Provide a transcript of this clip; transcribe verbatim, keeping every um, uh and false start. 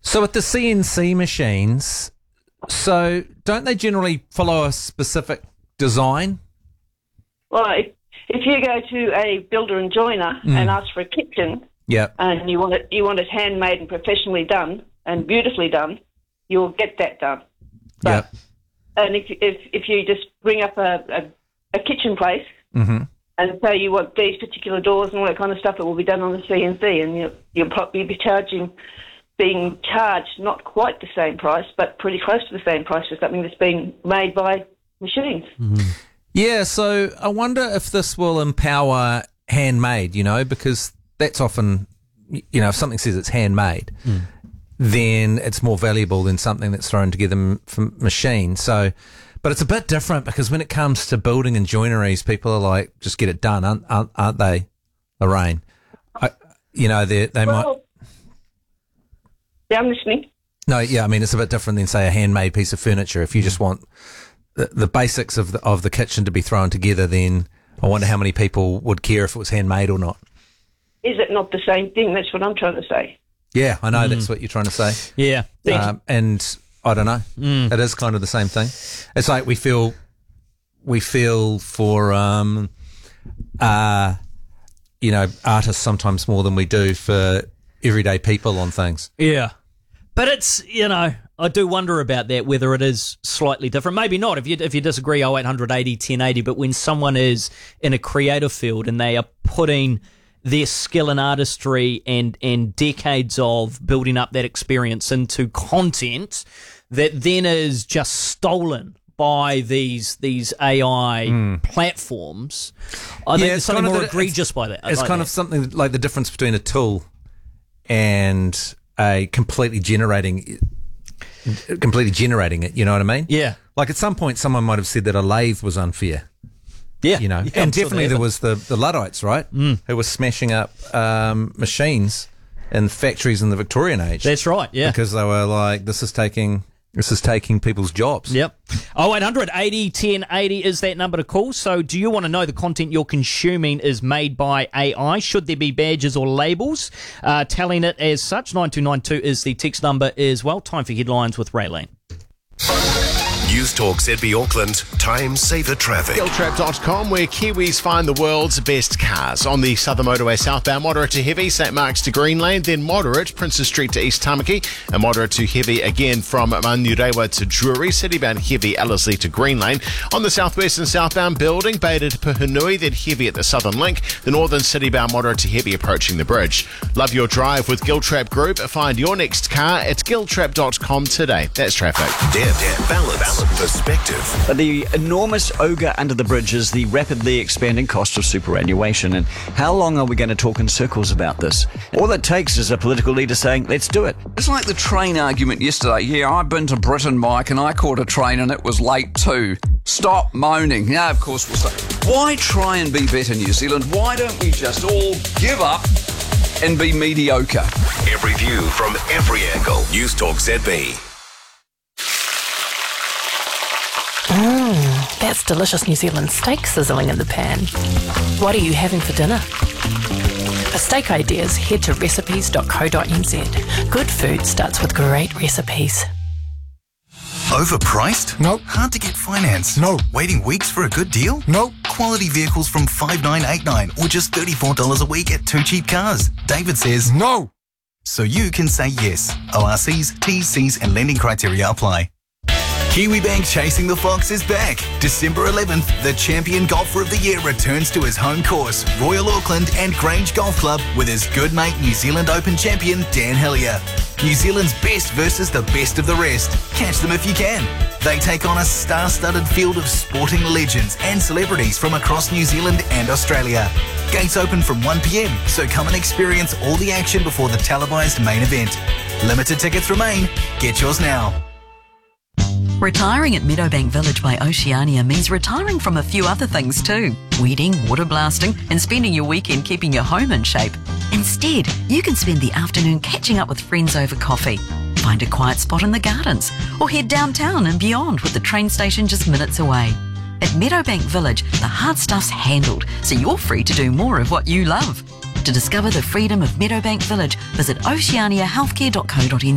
So with the C N C machines, so don't they generally follow a specific design? Well, if, if you go to a builder and joiner Mm. and ask for a kitchen, Yep. and you want it, you want it handmade and professionally done and beautifully done, you'll get that done. But, Yep. And if if if you just bring up a a, a kitchen place Mm-hmm. and say you want these particular doors and all that kind of stuff, it will be done on the C N C, and you, you'll probably be charging, being charged not quite the same price, but pretty close to the same price for something that's been made by machines. Mm-hmm. Yeah, so I wonder if this will empower handmade, you know, because that's often, you know, if something says it's handmade, mm. then it's more valuable than something that's thrown together from machine. So, but it's a bit different because when it comes to building and joineries, people are like, just get it done, aren't, aren't, aren't they, Lorraine? I, you know, they they well, might... Yeah, I'm listening. No, yeah, I mean, it's a bit different than, say, a handmade piece of furniture. If you just want the, the basics of the, of the kitchen to be thrown together, then I wonder how many people would care if it was handmade or not. Is it not the same thing? That's what I'm trying to say. Yeah, I know Mm. that's what you're trying to say. Yeah. Um, and I don't know. Mm. It is kind of the same thing. It's like we feel, we feel for, um, uh, you know, artists sometimes more than we do for everyday people on things. Yeah. But it's, you know, I do wonder about that, whether it is slightly different. Maybe not, if you if you disagree, oh eight hundred eighty ten eighty, but when someone is in a creative field and they are putting their skill and artistry and, and decades of building up that experience into content that then is just stolen by these these A I Mm. platforms, I Yeah, think it's there's something kind of more the- egregious by that. I It's like kind that. of something like the difference between a tool and a completely generating, completely generating it. You know what I mean? Yeah. Like at some point, someone might have said that a lathe was unfair. Yeah. You know, Yeah, and I'm sure definitely they there have. was the, the Luddites, right? Mm. Who were smashing up um, machines in factories in the Victorian age. That's right, yeah. Because they were like, this is taking this is taking people's jobs. Yep. oh eight hundred eighty ten eighty is that number to call. So do you want to know the content you're consuming is made by A I? Should there be badges or labels uh, telling it as such? nine two nine two is the text number as well. Time for headlines with Raylene. News Talk Z B Auckland, time saver traffic. Giltrap dot com, where Kiwis find the world's best cars. On the Southern Motorway southbound, moderate to heavy, Saint Mark's to Green Lane, then moderate, Princes Street to East Tamaki, and moderate to heavy again from Manurewa to Drury, citybound heavy, Ellerslie to Green Lane. On the southwest and southbound, Building, Beta to Puhunui, then heavy at the Southern Link, the northern citybound moderate to heavy approaching the bridge. Love your drive with Giltrap Group. Find your next car at Giltrap dot com today. That's traffic. Deb, Deb, balance, balance, perspective. The enormous ogre under the bridge is the rapidly expanding cost of superannuation. And how long are we going to talk in circles about this? All it takes is a political leader saying, let's do it. It's like the train argument yesterday. Yeah, I've been to Britain, Mike, and I caught a train and it was late too. Stop moaning. Now, of course, we'll say, why try and be better, New Zealand? Why don't we just all give up and be mediocre? Every view from every angle. News Talk Z B. Mmm, that's delicious New Zealand steak sizzling in the pan. What are you having for dinner? For steak ideas, head to recipes dot co dot n z. Good food starts with great recipes. Overpriced? No. Hard to get finance? No. Waiting weeks for a good deal? No. Quality vehicles from five nine eight nine or just thirty-four dollars a week at Two Cheap Cars. David says no. So you can say yes. O R Cs, T's, C's and lending criteria apply. KiwiBank Chasing the Fox is back. December eleventh, the champion golfer of the year returns to his home course, Royal Auckland and Grange Golf Club, with his good mate New Zealand Open champion Dan Hillier. New Zealand's best versus the best of the rest. Catch them if you can. They take on a star-studded field of sporting legends and celebrities from across New Zealand and Australia. Gates open from one p m, so come and experience all the action before the televised main event. Limited tickets remain. Get yours now. Retiring at Meadowbank Village by Oceania means retiring from a few other things too. Weeding, water blasting and spending your weekend keeping your home in shape. Instead, you can spend the afternoon catching up with friends over coffee. Find a quiet spot in the gardens or head downtown and beyond with the train station just minutes away. At Meadowbank Village, the hard stuff's handled, so you're free to do more of what you love. To discover the freedom of Meadowbank Village, visit oceania healthcare dot co dot n z.